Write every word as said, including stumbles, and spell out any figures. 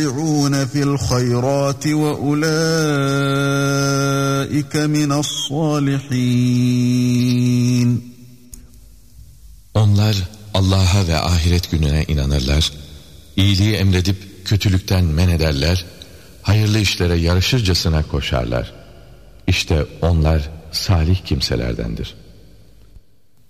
فِي الْخَيْرَاتِ وَأُولَٰئِكَ مِنَ الصَّالِحِينَ. Onlar Allah'a ve ahiret gününe inanırlar, iyiliği emredip kötülükten men ederler, hayırlı işlere yarışırcasına koşarlar. İşte onlar salih kimselerdendir.